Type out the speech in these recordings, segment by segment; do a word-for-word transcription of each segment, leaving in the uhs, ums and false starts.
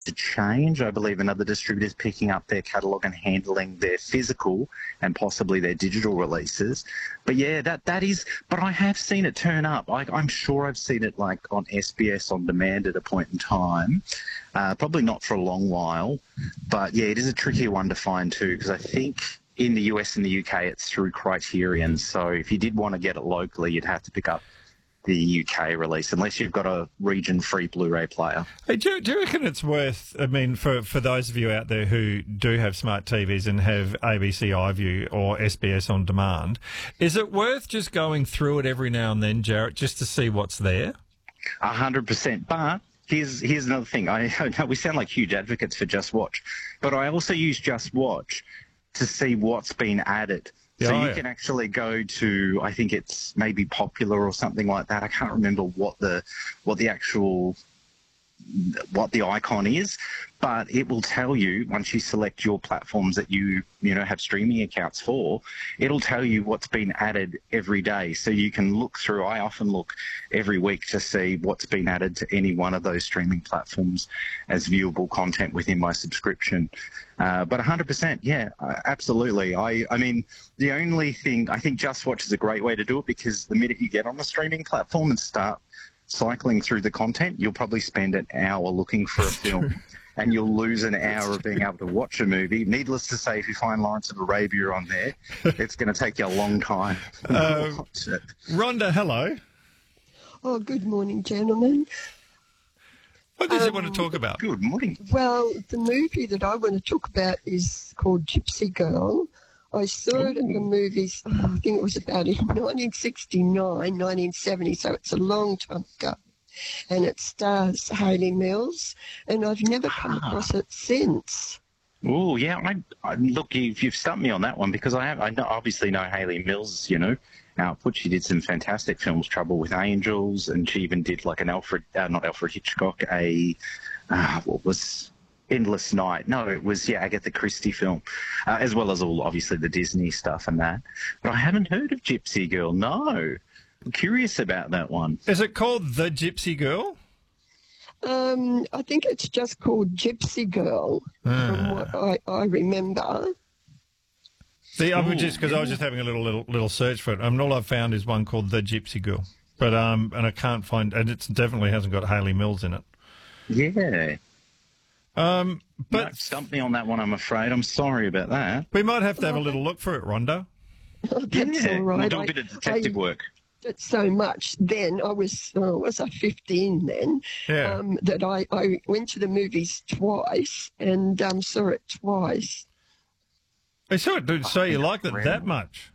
to change. I believe another distributor's picking up their catalogue and handling their physical and possibly their digital releases. But yeah, that that is. But I have seen it turn up. I, I'm sure I've seen it like on S B S on demand at a point in time. Uh, probably not for a long while, but yeah, it is a trickier one to find too, because I think in the U S and the U K it's through Criterion. So if you did want to get it locally, you'd have to pick up the U K release, unless you've got a region-free Blu-ray player. Hey, do, you- do you reckon it's worth, I mean, for, for those of you out there who do have smart T Vs and have A B C iView or S B S On Demand, is it worth just going through it every now and then, Jarrett, just to see what's there? A hundred percent. But here's here's another thing. I, I know we sound like huge advocates for Just Watch, but I also use Just Watch to see what's been added. So Oh, you yeah. can actually go to, I think it's maybe Popular or something like that. I can't remember what the what the actual what the icon is, but it will tell you once you select your platforms that you you know have streaming accounts for. It'll tell you what's been added every day, so you can look through. I often look every week to see what's been added to any one of those streaming platforms as viewable content within my subscription. Uh, but one hundred percent, yeah, uh, absolutely. I, I mean, the only thing, I think Just Watch is a great way to do it, because the minute you get on the streaming platform and start cycling through the content, you'll probably spend an hour looking for a film and you'll lose an hour of being able to watch a movie. Needless to say, if you find Lawrence of Arabia on there, it's going to take you a long time to Uh, watch it. Rhonda, hello. Oh, good morning, gentlemen. What did you Um, want to talk about? Good morning. Well, the movie that I want to talk about is called Gypsy Girl. I saw it at the movies, oh, I think it was about in nineteen sixty-nine, nineteen seventy, so it's a long time ago. And it stars Hayley Mills, and I've never come Ah. across it since. Oh, yeah. I, I, look, you've, you've stumped me on that one, because I have. I know, obviously know Hayley Mills, you know, output. She did some fantastic films, Trouble with Angels, and she even did like an Alfred, uh, not Alfred Hitchcock, a, uh, what was Endless Night. No, it was, yeah, Agatha Christie film, uh, as well as all, obviously, the Disney stuff and that. But I haven't heard of Gypsy Girl, no. I'm curious about that one. Is it called The Gypsy Girl? Um, I think it's just called Gypsy Girl, from what I, I remember. See, I was Ooh, just because I was just having a little little little search for it. I mean, all I've found is one called The Gypsy Girl, but um, and I can't find, and it definitely hasn't got Hayley Mills in it. Yeah. Um, But but stumped me on that one, I'm afraid. I'm sorry about that. we might have to have a little look for it, Rhonda. That's yeah, all right. we'll do a I- bit of detective I- work. it so much then. I was, uh, was I fifteen then? Yeah. Um, that I, I went to the movies twice and um, saw it twice. I saw it, dude. So you liked it that much?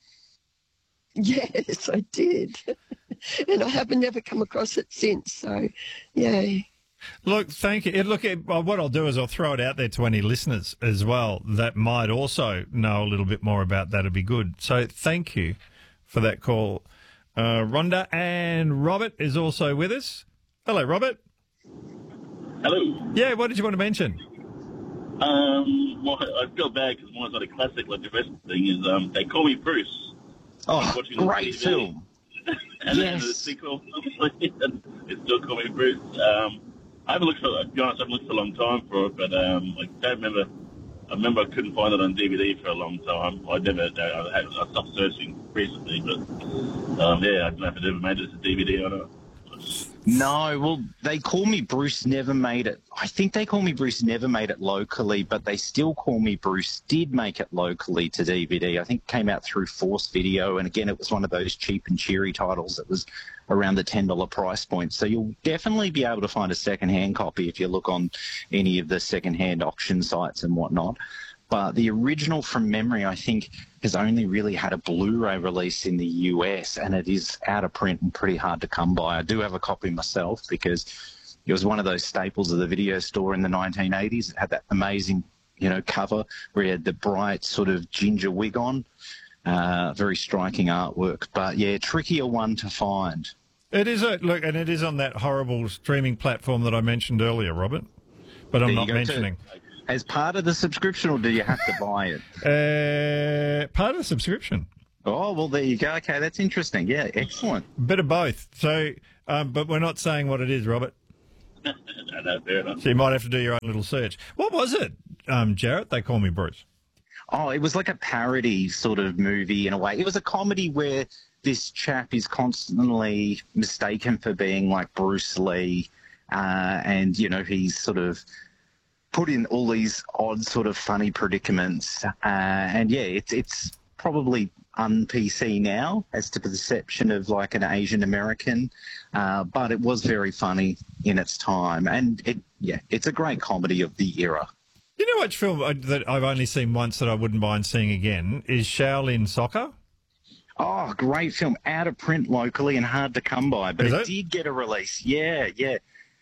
Yes, I did. And I have never come across it since. So, yeah. Look, thank you. It- Look, it, well, what I'll do is I'll throw it out there to any listeners as well that might also know a little bit more about that. It'd be good. So thank you for that call, uh, Rhonda. And Robert is also with us. Hello, Robert. Hello. Yeah, what did you want to mention? Um, well, I feel bad because one's not a classic like the rest of the thing is um, They Call Me Bruce. Oh, watching the great T V. film. And then Yes. the sequel, obviously, it's still Call Me Bruce. Um, I haven't looked for, to be honest, I haven't looked for a long time for it, but um, I don't remember. I remember I couldn't find it on D V D for a long time. I never, I, had, I stopped searching recently, but um, yeah, I don't know if it ever made it to D V D or not. No, well, They Call Me Bruce never made it. I think They Call Me Bruce never made it locally, but They Still Call Me Bruce did make it locally to D V D. I think it came out through Force Video, and again, it was one of those cheap and cheery titles that was around the ten dollars price point. So you'll definitely be able to find a second-hand copy if you look on any of the second-hand auction sites and whatnot. But the original, from memory, I think has only really had a Blu-ray release in the U S, and it is out of print and pretty hard to come by. I do have a copy myself because it was one of those staples of the video store in the nineteen eighties. It had that amazing, you know, cover where he had the bright sort of ginger wig on. Uh, very striking artwork. But, yeah, trickier one to find. It is a look, and it is on that horrible streaming platform that I mentioned earlier, Robert. But I'm There you not go, mentioning. As part of the subscription, or do you have to buy it? Uh, part of the subscription. Oh, well, there you go. Okay, that's interesting. Yeah, excellent. Bit of both. So, um, but we're not saying what it is, Robert. no, no, fair enough. So you might have to do your own little search. What was it, um, Jarrett? They Call Me Bruce. Oh, it was like a parody sort of movie in a way. It was a comedy where this chap is constantly mistaken for being like Bruce Lee, uh, and, you know, he's sort of put in all these odd sort of funny predicaments. Uh, and, yeah, it's it's probably un-P C now as to the perception of like an Asian American, uh, but it was very funny in its time. And, it yeah, it's a great comedy of the era. You know which film I- that I've only seen once that I wouldn't mind seeing again is Shaolin Soccer? Oh, great film. Out of print locally and hard to come by, but Is it, it? did get a release. Yeah, yeah.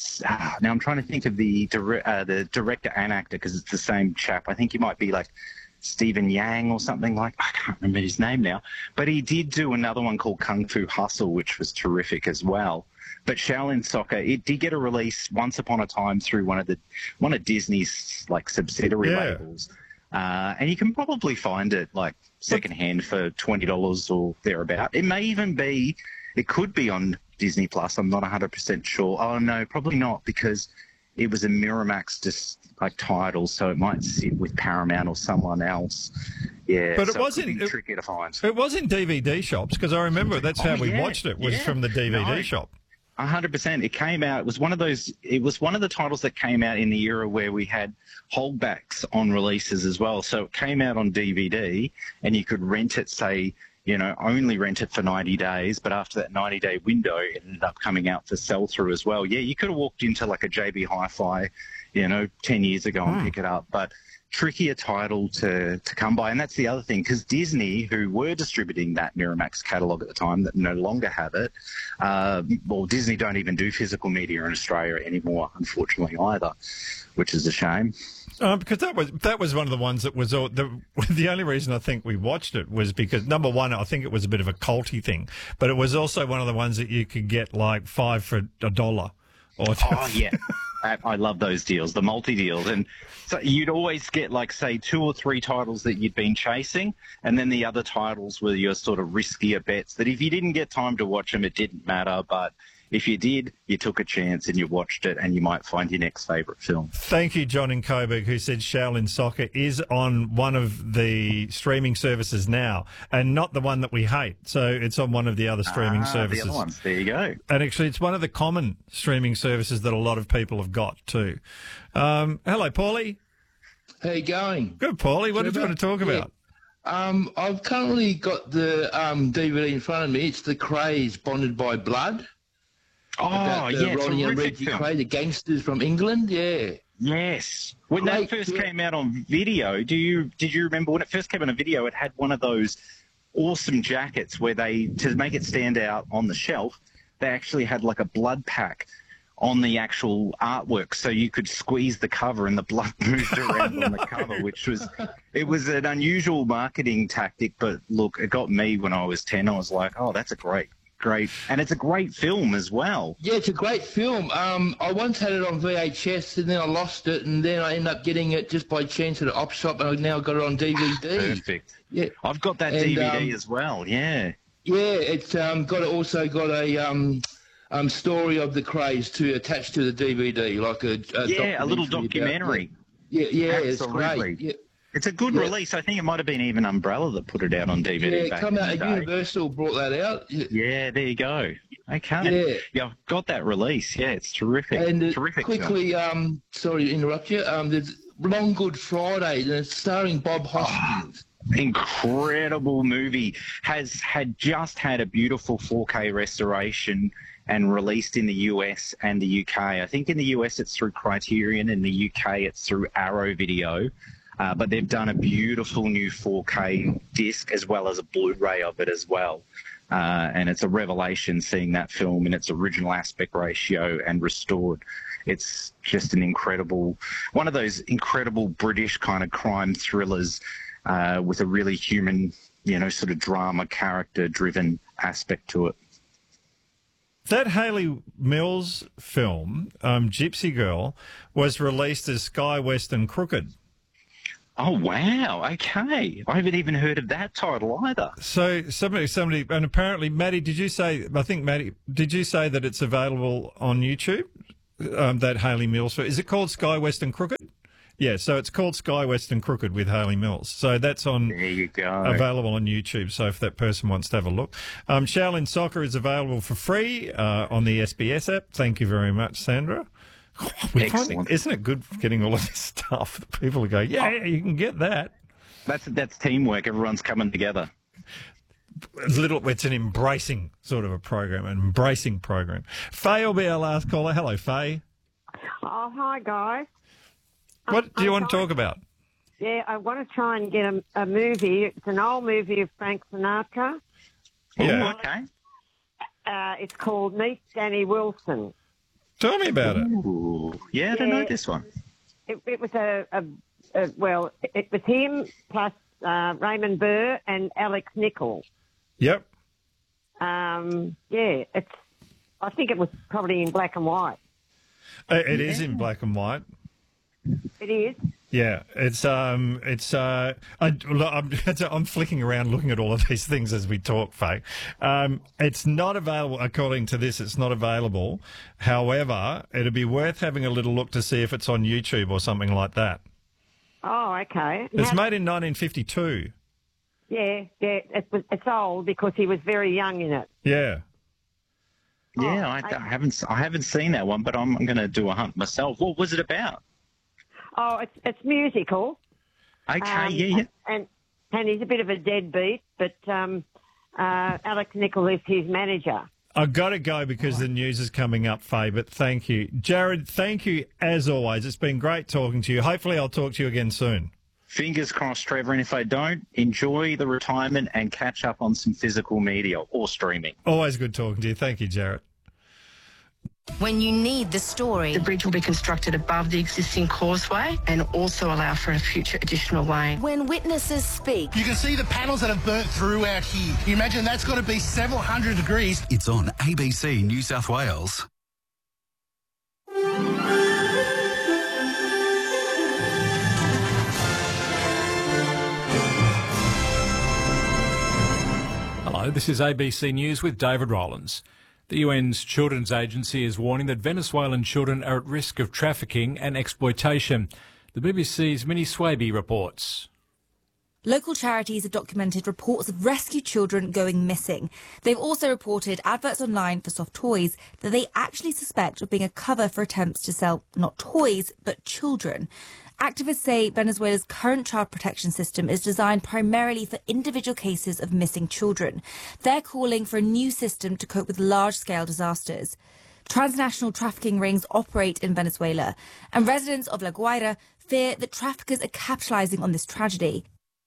Ah, now I'm trying to think of the dire- uh, the director and actor because it's the same chap. I think he might be like Stephen Yang or something like. I can't remember his name now. But he did do another one called Kung Fu Hustle, which was terrific as well. But Shaolin Soccer, it did get a release once upon a time through one of the one of Disney's like subsidiary Yeah. labels. Uh, and you can probably find it like secondhand for twenty dollars or thereabout. It may even be, it could be on Disney Plus. I'm not one hundred percent sure. Oh, no, probably not because it was a Miramax just like title, so it might sit with Paramount or someone else. Yeah, But it so wasn't- It could be it- tricky to find. It was in D V D shops because I remember that's how Oh, we yeah, watched it was yeah. from the D V D No. shop. A hundred percent. It came out. It was one of those. It was one of the titles that came out in the era where we had holdbacks on releases as well. So it came out on D V D, and you could rent it. Say, you know, only rent it for ninety days. But after that ninety day window, it ended up coming out for sell through as well. Yeah, you could have walked into like a J B Hi-Fi, you know, ten years ago and Hmm. pick it up, but. Trickier title to, to come by. And that's the other thing, because Disney, who were distributing that Miramax catalogue at the time that no longer have it, uh, well, Disney don't even do physical media in Australia anymore, unfortunately, either, which is a shame. Uh, because that was that was one of the ones that was all, the the only reason I think we watched it was because number one, I think it was a bit of a culty thing, but it was also one of the ones that you could get like five for a dollar. Or Oh, yeah. I, I love those deals, the multi-deals. And so you'd always get, like, say, two or three titles that you'd been chasing, and then the other titles were your sort of riskier bets that if you didn't get time to watch them, it didn't matter. But if you did, you took a chance and you watched it, and you might find your next favourite film. Thank you, John in Coburg, who said Shaolin Soccer is on one of the streaming services now, and not the one that we hate. So it's on one of the other streaming Ah, services. The other ones. There you go. And actually, it's one of the common streaming services that a lot of people have got too. Um, hello, Paulie. How you going? Good, Paulie. What did you want to talk Yeah. about? Um, I've currently got the um, D V D in front of me. It's The Krays, Bonded by Blood. Oh, about the yeah, Ronnie and terrific Reggie film. Kray, the gangsters from England. Yeah. Yes. When Great, that first yeah. came out on video, do you did you remember when it first came on a video? It had one of those awesome jackets where they, to make it stand out on the shelf, they actually had like a blood pack on the actual artwork, so you could squeeze the cover and the blood moved around on the cover, which was it was an unusual marketing tactic. But look, it got me when I was ten. I was like, oh, that's a great. Great, and it's a great film as well. Yeah, it's a great film. Um, I once had it on V H S and then I lost it, and then I ended up getting it just by chance at an op shop, and I've now got it on D V D. Perfect. Yeah, I've got that And, D V D um, as well. Yeah. yeah. It's um, got also got a um, um, story of the Krays to attached to the D V D, like a, a Yeah, a little documentary documentary. about- Yeah, yeah, it's Absolutely. great. Yeah. It's a good Yeah. release. I think it might have been even Umbrella that put it out on D V D Yeah, back come in out. the day. Universal brought that out. Yeah. Yeah, there you go. Okay. Yeah. Yeah, I've got that release. Yeah, it's terrific. And uh, terrific. film. quickly, um, sorry to interrupt you. Um, there's Long Good Friday, and it's starring Bob Hoskins. Incredible movie. Has had just had a beautiful four K restoration and released in the U S and the U K. I think in the U S it's through Criterion, in the U K it's through Arrow Video. Uh, but they've done a beautiful new four K disc as well as a Blu-ray of it as well. Uh, and it's a revelation seeing that film in its original aspect ratio and restored. It's just an incredible, one of those incredible British kind of crime thrillers uh, with a really human, you know, sort of drama, character-driven aspect to it. That Haley Mills film, um, Gypsy Girl, was released as Sky Western Crooked. Oh, wow. Okay. I haven't even heard of that title either. So somebody, somebody, and apparently, Maddie, did you say? I think Maddie, did you say that it's available on YouTube? um, that Hayley Mills. Is it called Sky Western Crooked? Yeah, so it's called Sky Western Crooked with Hayley Mills. So that's on There you go. available on YouTube. So if that person wants to have a look, um, Shaolin Soccer is available for free uh, on the S B S app. Thank you very much, Sandra. We finding, Excellent. isn't it good getting all of this stuff? People are going, yeah, you can get that. That's that's teamwork. Everyone's coming together. It's little. It's an embracing sort of a program, an embracing program. Faye will be our last caller. Hello, Faye. Oh, hi, guys. What do you I'm want to sorry. talk about? Yeah, I want to try and get a, a movie. It's an old movie of Frank Sinatra. Yeah. Ooh, okay. Uh, it's called Meet Danny Wilson. Tell me about it. Ooh. Yeah, I don't know Yeah. this one. It, it was a, a, a, well, it was him plus uh, Raymond Burr and Alex Nichols. Yep. Um, yeah, it's. I think it was probably in black and white. It, it is in black and white. It is. Yeah, it's um, it's uh, I, look, I'm I'm flicking around looking at all of these things as we talk, Faye. Um, it's not available according to this. It's not available. However, it'd be worth having a little look to see if it's on YouTube or something like that. Oh, okay. It's How- made in nineteen fifty-two. Yeah, yeah. It was, it's old because he was very young in it. Yeah. Yeah, I, I haven't I haven't seen that one, but I'm, I'm going to do a hunt myself. What was it about? Oh, it's it's musical. Okay, Um, yeah, yeah. And and he's a bit of a deadbeat, but um, uh, Alex Nichols is his manager. I've got to go because the news is coming up, Faye, but thank you. Jared, thank you as always. It's been great talking to you. Hopefully I'll talk to you again soon. Fingers crossed, Trevor. And if I don't, enjoy the retirement and catch up on some physical media or streaming. Always good talking to you. Thank you, Jared. When you need the story, The bridge will be constructed above the existing causeway and also allow for a future additional lane. when witnesses speak, You can see the panels that have burnt through out here. You imagine that's got to be several hundred degrees. It's on A B C New South Wales. Hello, this is A B C News with David Rowlands. The U N's Children's Agency is warning that Venezuelan children are at risk of trafficking and exploitation. The B B C's Minnie Swaby reports. Local charities have documented reports of rescued children going missing. They've also reported adverts online for soft toys that they actually suspect of being a cover for attempts to sell not toys, but children. Activists say Venezuela's current child protection system is designed primarily for individual cases of missing children. They're calling for a new system to cope with large-scale disasters. Transnational trafficking rings operate in Venezuela, and residents of La Guaira fear that traffickers are capitalizing on this tragedy.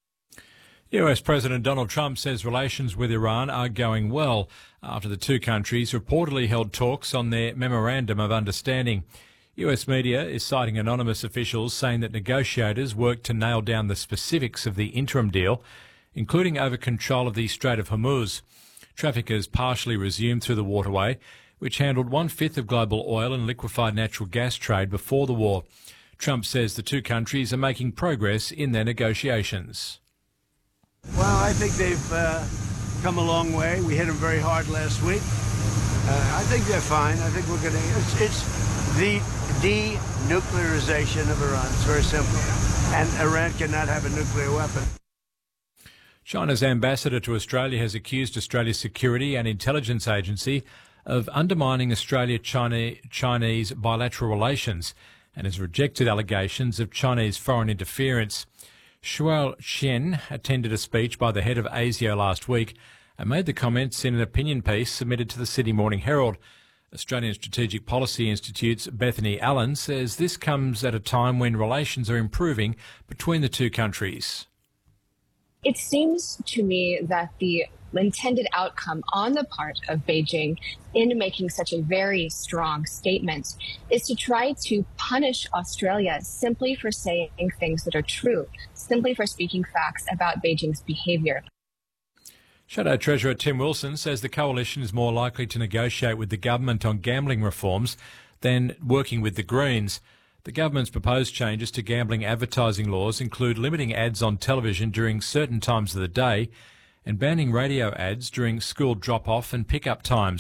U S President Donald Trump says relations with Iran are going well after the two countries reportedly held talks on their Memorandum of Understanding. U S media is citing anonymous officials saying that negotiators worked to nail down the specifics of the interim deal, including over control of the Strait of Hormuz. Traffickers partially resumed through the waterway, which handled one-fifth of global oil and liquefied natural gas trade before the war. Trump says the two countries are making progress in their negotiations. Well, I think they've uh, come a long way. We hit them very hard last week. Uh, I think they're fine. I think we're going to... It's, it's the denuclearization of Iran. It's very simple. And Iran cannot have a nuclear weapon. China's ambassador to Australia has accused Australia's security and intelligence agency of undermining Australia-Chinese bilateral relations and has rejected allegations of Chinese foreign interference. Shuo Chen attended a speech by the head of ASIO last week and made the comments in an opinion piece submitted to the Sydney Morning Herald. Australian Strategic Policy Institute's Bethany Allen says this comes at a time when relations are improving between the two countries. It seems to me that the intended outcome on the part of Beijing in making such a very strong statement is to try to punish Australia simply for saying things that are true, simply for speaking facts about Beijing's behavior. Shadow Treasurer Tim Wilson says the coalition is more likely to negotiate with the government on gambling reforms than working with the Greens. The government's proposed changes to gambling advertising laws include limiting ads on television during certain times of the day and banning radio ads during school drop-off and pick-up times.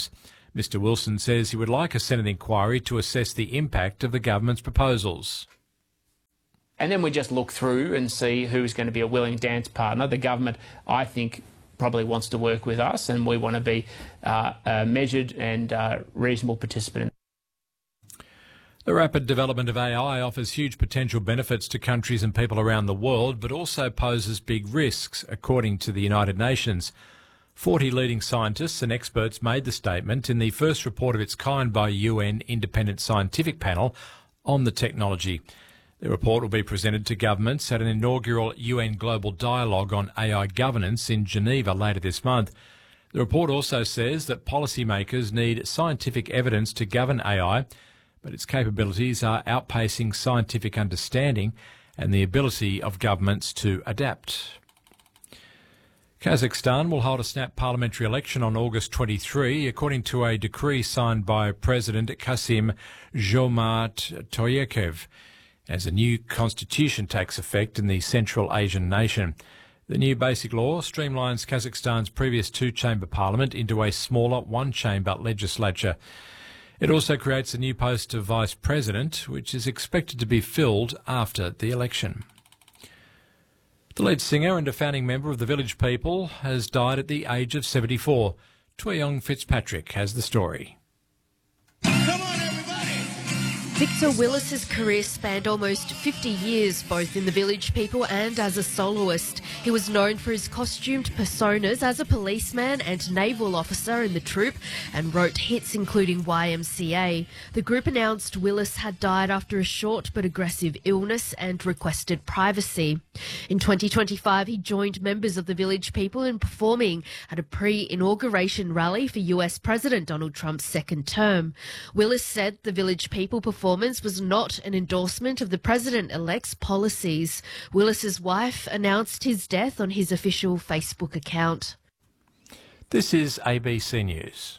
Mister Wilson says he would like a Senate inquiry to assess the impact of the government's proposals. And then we just look through and see who's going to be a willing dance partner. The government, I think, probably wants to work with us, and we want to be uh, a measured and uh, reasonable participant. The rapid development of A I offers huge potential benefits to countries and people around the world, but also poses big risks, according to the United Nations. Forty leading scientists and experts made the statement in the first report of its kind by a U N independent scientific panel on the technology. The report will be presented to governments at an inaugural U N Global Dialogue on A I governance in Geneva later this month. The report also says that policymakers need scientific evidence to govern A I, but its capabilities are outpacing scientific understanding and the ability of governments to adapt. Kazakhstan will hold a snap parliamentary election on August twenty-third, according to a decree signed by President Kasim Jomart Tokayev, as a new constitution takes effect in the Central Asian nation. The new basic law streamlines Kazakhstan's previous two-chamber parliament into a smaller one-chamber legislature. It also creates a new post of vice president, which is expected to be filled after the election. The lead singer and a founding member of the Village People has died at the age of seventy-four. Tweyong Fitzpatrick has the story. Victor Willis's career spanned almost fifty years, both in the Village People and as a soloist. He was known for his costumed personas as a policeman and naval officer in the troupe, and wrote hits including Y M C A. The group announced Willis had died after a short but aggressive illness and requested privacy. In twenty twenty-five, he joined members of the Village People in performing at a pre-inauguration rally for U S President Donald Trump's second term. Willis said the Village People performed was not an endorsement of the president-elect's policies. Willis's wife announced his death on his official Facebook account. This is A B C News.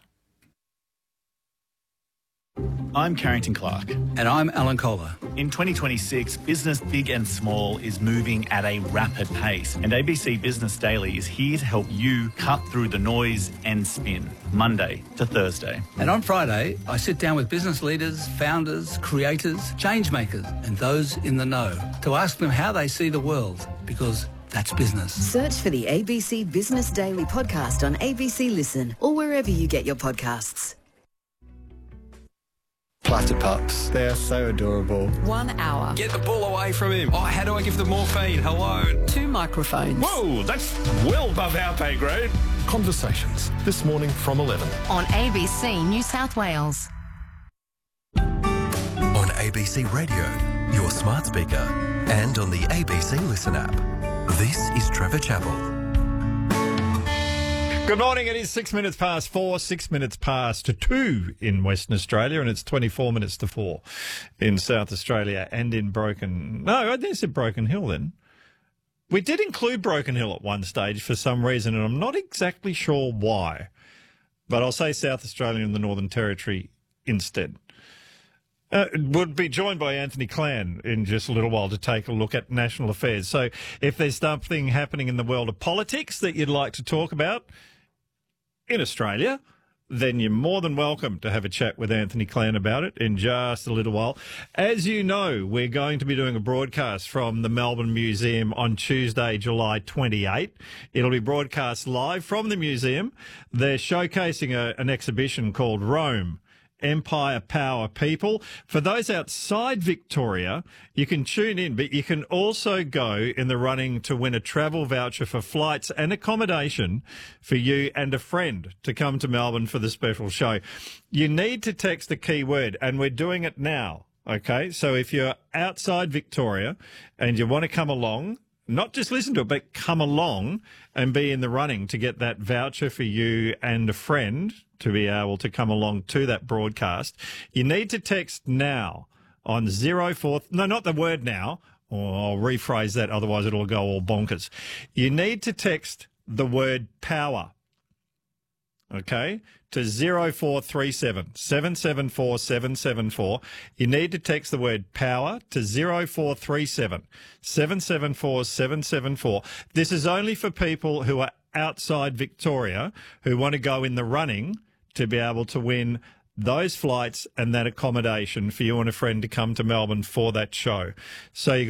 I'm Carrington Clark. And I'm Alan Kohler. In twenty twenty-six, business big and small is moving at a rapid pace, and A B C Business Daily is here to help you cut through the noise and spin, Monday to Thursday. And on Friday, I sit down with business leaders, founders, creators, change makers, and those in the know to ask them how they see the world, because that's business. Search for the A B C Business Daily podcast on A B C Listen or wherever you get your podcasts. Platypups. They're so adorable. One hour. Get the ball away from him. Oh, how do I give them morphine? Hello. Two microphones. Whoa, that's well above our pay grade. Conversations, this morning from eleven. On A B C New South Wales. On A B C Radio, your smart speaker, and on the A B C Listen app. This is Trevor Chappell. Good morning. It is six minutes past four, six minutes past two in Western Australia, and it's twenty-four minutes to four in South Australia and in Broken... No, I didn't say Broken Hill then. We did include Broken Hill at one stage for some reason, and I'm not exactly sure why. But I'll say South Australia and the Northern Territory instead. Uh, we'll be joined by Anthony Clan in just a little while to take a look at national affairs. So if there's something happening in the world of politics that you'd like to talk about in Australia, then you're more than welcome to have a chat with Anthony Clan about it in just a little while. As you know, we're going to be doing a broadcast from the Melbourne Museum on Tuesday, July twenty-eighth. It'll be broadcast live from the museum. They're showcasing a, an exhibition called Rome, Empire, Power, People. For those outside Victoria, you can tune in, but you can also go in the running to win a travel voucher for flights and accommodation for you and a friend to come to Melbourne for the special show. You need to text the keyword, and we're doing it now, okay? So if you're outside Victoria and you want to come along, not just listen to it, but come along and be in the running to get that voucher for you and a friend to be able to come along to that broadcast, you need to text now on zero four, no, not the word now, or I'll rephrase that, otherwise it'll go all bonkers. You need to text the word power, okay, to zero four three seven, seven seven four, seven seven four. You need to text the word power to zero four three seven, seven seven four, seven seven four. This is only for people who are outside Victoria who want to go in the running to be able to win those flights and that accommodation for you and a friend to come to Melbourne for that show. So you